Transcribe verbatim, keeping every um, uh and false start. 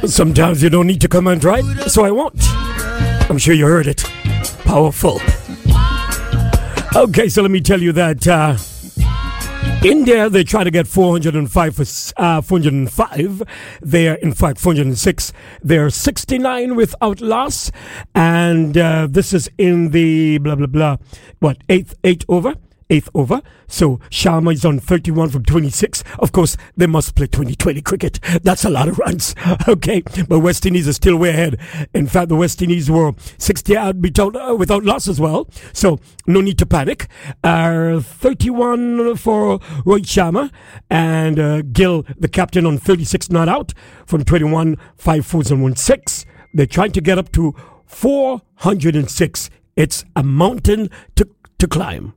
Sometimes you don't need to comment, right? So I won't. I'm sure you heard it. Powerful. Okay, so let me tell you that uh, India, they try to get four hundred five for uh, four hundred five. They are, in fact, four hundred six. They're sixty-nine without loss. And uh, this is in the blah, blah, blah. What, eighth, eight over? Eighth over. So Sharma is on thirty-one from twenty-six. Of course, they must play twenty twenty cricket. That's a lot of runs. Okay. But West Indies are still way ahead. In fact, the West Indies were sixty out without, uh, without loss as well. So no need to panic. Uh, thirty-one for Rohit Sharma. And uh, Gill, the captain, on thirty-six not out from twenty-one, five fours and one six. They're trying to get up to four hundred six. It's a mountain to, to climb.